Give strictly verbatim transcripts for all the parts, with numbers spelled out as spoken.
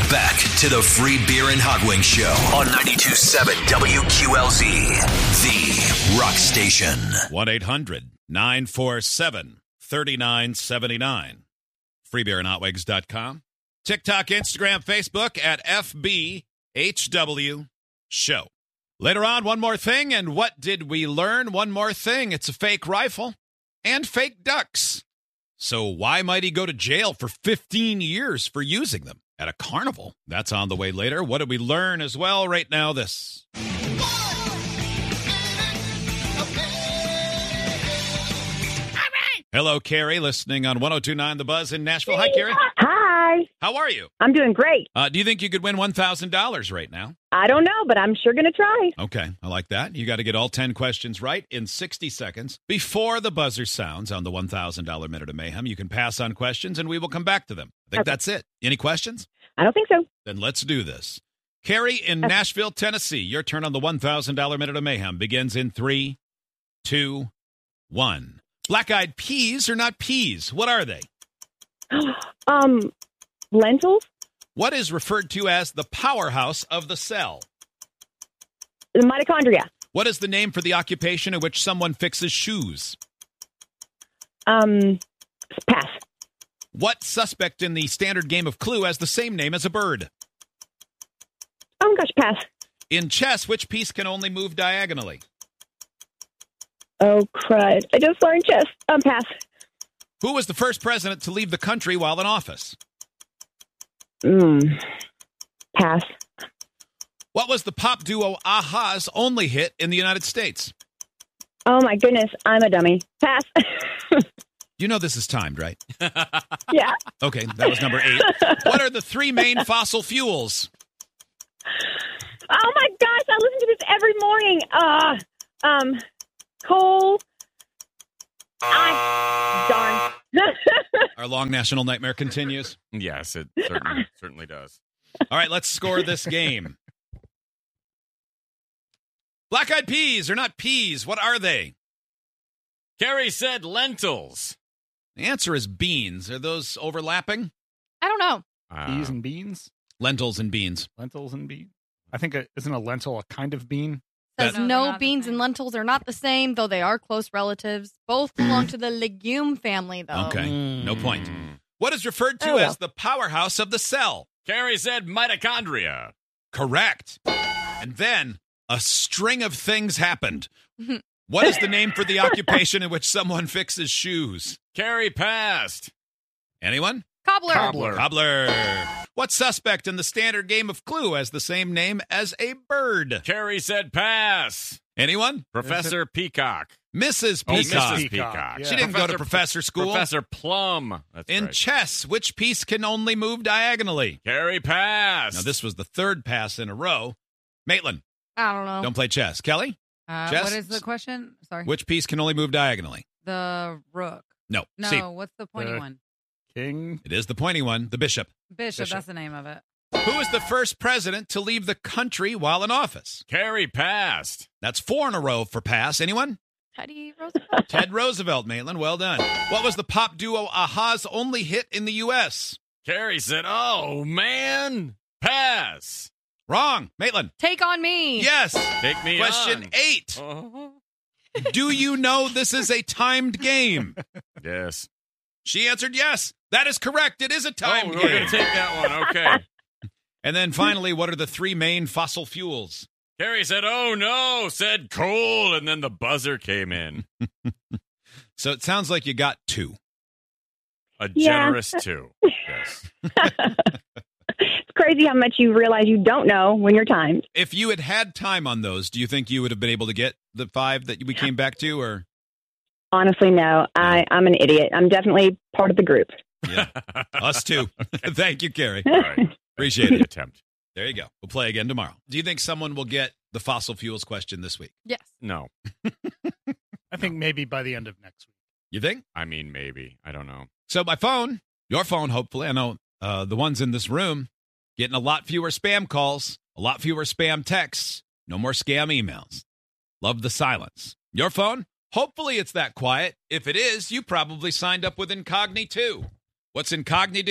back to the Free Beer and Hot Wings Show on ninety-two point seven W Q L Z, the rock station. one eight hundred nine four seven three nine seven nine. free beer and hot wings dot com. TikTok, Instagram, Facebook at F B H W Show. Later on, one more thing, and what did we learn? One more thing. It's a fake rifle and fake ducks. So why might he go to jail for fifteen years for using them at a carnival? That's on the way later. What did we learn as well? Right now, this. Hello, Carrie, listening on one oh two point nine The Buzz in Nashville. Hi, Carrie. Hi. How are you? I'm doing great. Uh, do you think you could win one thousand dollars right now? I don't know, but I'm sure going to try. Okay, I like that. You got to get all ten questions right in sixty seconds before the buzzer sounds on the one thousand dollars Minute of Mayhem. You can pass on questions, and we will come back to them. I think Okay. that's it. Any questions? I don't think so. Then let's do this. Carrie in Okay. Nashville, Tennessee, your turn on the one thousand dollars Minute of Mayhem begins in three, two, one. Black-eyed peas are not peas. What are they? um, lentils, What is referred to as the powerhouse of the cell? the mitochondria, What is the name for the occupation in which someone fixes shoes? um, pass, What suspect in the standard game of Clue has the same name as a bird? oh gosh, pass. In chess, which piece can only move diagonally? Oh crud! I just learned chess. Um, pass. Who was the first president to leave the country while in office? Mm, pass. What was the pop duo Aha's only hit in the United States? Oh my goodness, I'm a dummy. Pass. You know this is timed, right? Yeah. Okay, that was number eight. What are the three main fossil fuels? Oh my gosh, I listen to this every morning. Uh, um, coal. I darn. Our long national nightmare continues. Yes, it certainly, certainly does. All right, let's score this game. Black-eyed peas are not peas. What are they? Carrie said lentils. The answer is beans. Are those overlapping? I don't know. Uh, Peas and beans? Lentils and beans. Lentils and beans? I think, a, isn't a lentil a kind of bean? Says That- no, No, they're not the beans and same. lentils are not the same, though they are close relatives. Both belong to the legume family, though. Okay, no point. Mm. What is referred to Oh, well. as the powerhouse of the cell? Carrie said mitochondria. Correct. And then a string of things happened. What is the name for the occupation in which someone fixes shoes? Carrie passed. Anyone? Cobbler. Cobbler. Cobbler. What suspect in the standard game of Clue has the same name as a bird? Carrie said pass. Anyone? Professor Peacock. Missus Oh, Peacock. Missus Peacock, Peacock. yeah. She didn't go to professor school. Professor Plum. That's In right. chess, which piece can only move diagonally? Carrie passed. Now, this was the third pass in a row. Maitland, I don't know. don't play chess. Kelly, Uh, Jess? what is the question? Sorry. which piece can only move diagonally? The rook. No. No, C. what's the pointy The- one? King? It is the pointy one, the bishop. Bishop, Bishop. that's the name of it. Who was the first president to leave the country while in office? Carrie passed. That's four in a row for pass. Anyone? Teddy Roosevelt. Ted Roosevelt, Maitland. Well done. What was the pop duo Aha's only hit in the U S? Carrie said, oh, man. Pass. Wrong. Maitland. Take on me. Yes. Take me Question on. eight. Oh. Do you know this is a timed game? Yes. She answered yes. That is correct. It is a Oh, timed we're game. going to take that one. Okay. And then finally, what are the three main fossil fuels? Carrie said, oh, no, said coal, and then the buzzer came in. So it sounds like you got two. A Yeah. generous two. Yes. It's crazy how much you realize you don't know when you're timed. If you had had time on those, do you think you would have been able to get the five that we came back to? Or Honestly, no. I, I'm an idiot. I'm definitely part of the group. yeah, us too. Thank you, Carrie. All right. Appreciate The it. attempt. There you go. We'll play again tomorrow. Do you think someone will get the fossil fuels question this week? Yes. No. I think maybe by the end of next week. You think? I mean, maybe. I don't know. So my phone, your phone, hopefully, I know uh, the ones in this room, getting a lot fewer spam calls, a lot fewer spam texts, no more scam emails. Love the silence. Your phone, hopefully it's that quiet. If it is, you probably signed up with Incogni too. What's Incogni do?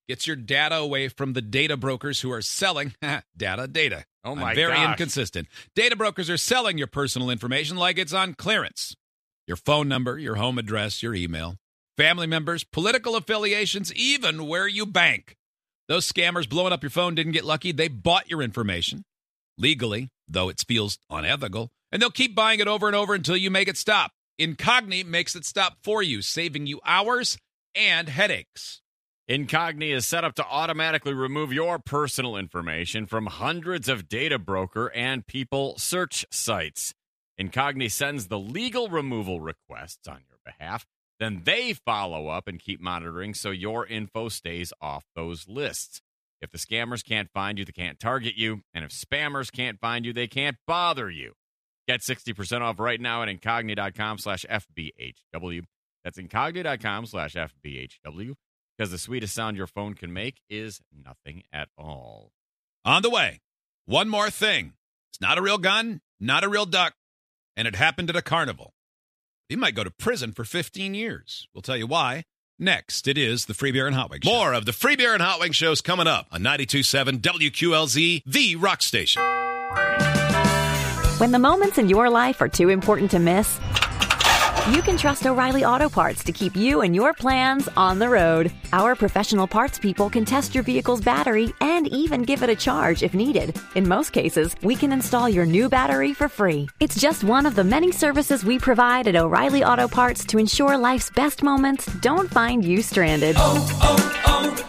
Gets your data away from the data brokers who are selling data, data. Oh, my I'm very gosh. inconsistent. Data brokers are selling your personal information like it's on clearance. Your phone number, your home address, your email, family members, political affiliations, even where you bank. Those scammers blowing up your phone didn't get lucky. They bought your information legally, though it feels unethical, and they'll keep buying it over and over until you make it stop. Incogni makes it stop for you, saving you hours and headaches. Incogni is set up to automatically remove your personal information from hundreds of data broker and people search sites. Incogni sends the legal removal requests on your behalf. Then they follow up and keep monitoring so your info stays off those lists. If the scammers can't find you, they can't target you. And if spammers can't find you, they can't bother you. Get sixty percent off right now at incogni.com slash FBHW. That's incogni.com slash FBHW. Because the sweetest sound your phone can make is nothing at all. On the way, one more thing. It's not a real gun, not a real duck, and it happened at a carnival. He might go to prison for fifteen years. We'll tell you why. Next, it is the Free Beer and Hot Wings Show. More of the Free Beer and Hot Wings shows coming up on ninety-two point seven W Q L Z, the rock station. When the moments in your life are too important to miss, you can trust O'Reilly Auto Parts to keep you and your plans on the road. Our professional parts people can test your vehicle's battery and even give it a charge if needed. In most cases, we can install your new battery for free. It's just one of the many services we provide at O'Reilly Auto Parts to ensure life's best moments don't find you stranded. Oh,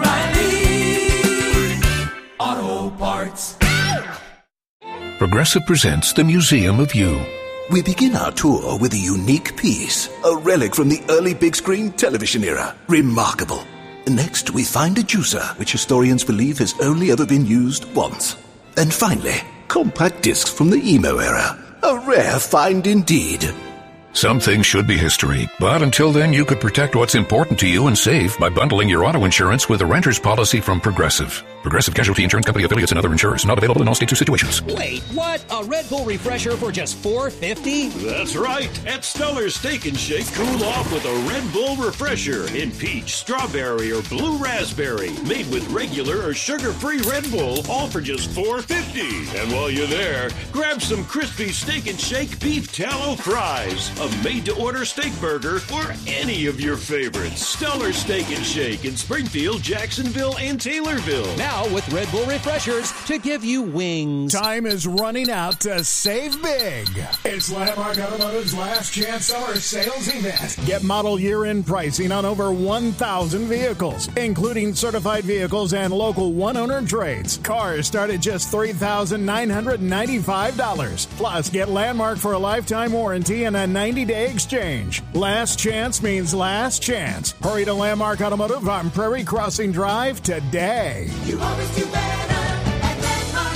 oh, oh, O'Reilly Auto Parts. Progressive presents The Museum of You. We begin our tour with a unique piece, a relic from the early big screen television era. Remarkable. Next, we find a juicer, which historians believe has only ever been used once. And finally, compact discs from the emo era. A rare find indeed. Some things should be history, but until then you could protect what's important to you and save by bundling your auto insurance with a renter's policy from Progressive. Progressive Casualty Insurance Company affiliates and other insurers. Not available in all states or situations. Wait, what? A Red Bull refresher for just four fifty? That's right. At Stellar's Steak and Shake, cool off with a Red Bull refresher in peach, strawberry, or blue raspberry. Made with regular or sugar-free Red Bull, all for just four fifty. And while you're there, grab some crispy Steak and Shake beef tallow fries, a made-to-order steak burger, or any of your favorites. Stellar's Steak and Shake in Springfield, Jacksonville, and Taylorville. Now with Red Bull refreshers to give you wings. Time is running out to save big. It's Landmark Automotive's last chance summer sales event. Get model year-end pricing on over one thousand vehicles, including certified vehicles and local one-owner trades. Cars start at just three thousand nine hundred ninety-five dollars. Plus, get Landmark for a lifetime warranty and a ninety-day exchange. Last chance means last chance. Hurry to Landmark Automotive on Prairie Crossing Drive today. You always do better at Landmark.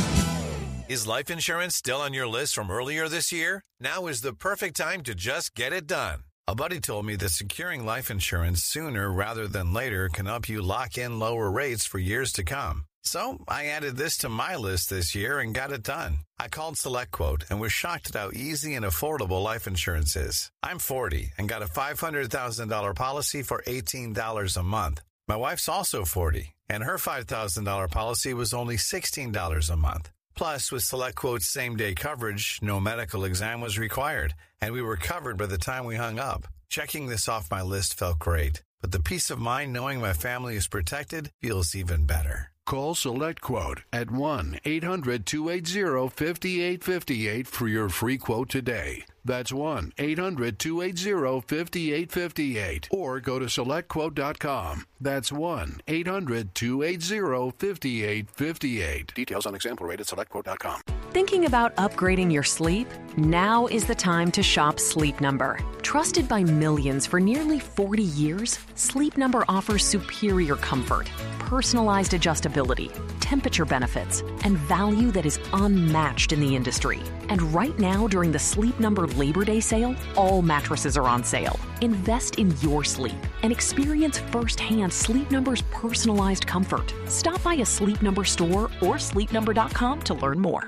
Is life insurance still on your list from earlier this year? Now is the perfect time to just get it done. A buddy told me that securing life insurance sooner rather than later can help you lock in lower rates for years to come. So I added this to my list this year and got it done. I called SelectQuote and was shocked at how easy and affordable life insurance is. I'm forty and got a five hundred thousand dollars policy for eighteen dollars a month. My wife's also forty, and her five thousand dollars policy was only sixteen dollars a month. Plus, with SelectQuote's same-day coverage, no medical exam was required, and we were covered by the time we hung up. Checking this off my list felt great, but the peace of mind knowing my family is protected feels even better. Call SelectQuote at one eight hundred two eight zero five eight five eight for your free quote today. That's one eight hundred two eight zero five eight five eight. Or go to select quote dot com. That's one eight hundred two eight zero five eight five eight. Details on example rate at select quote dot com. Thinking about upgrading your sleep? Now is the time to shop Sleep Number. Trusted by millions for nearly forty years, Sleep Number offers superior comfort, personalized adjustability, temperature benefits, and value that is unmatched in the industry. And right now, during the Sleep Number Labor Day sale, all mattresses are on sale. Invest in your sleep and experience firsthand Sleep Number's personalized comfort. Stop by a Sleep Number store or sleep number dot com to learn more.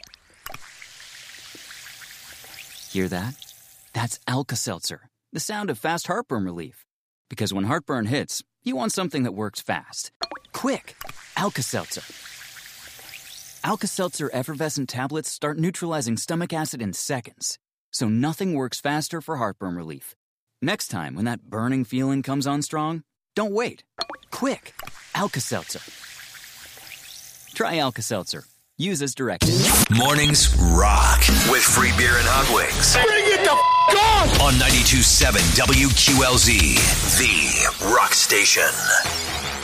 Hear that? That's Alka-Seltzer, the sound of fast heartburn relief. Because when heartburn hits, You want something that works fast. Quick. Alka-Seltzer. Alka-Seltzer effervescent tablets start neutralizing stomach acid in seconds. So nothing works faster for heartburn relief. Next time, when that burning feeling comes on strong, don't wait. Quick. Alka-Seltzer. Try Alka-Seltzer. Use as directed. Mornings rock with free beer and hot wings. Bring it the f*** on! On ninety-two point seven W Q L Z, the rock station.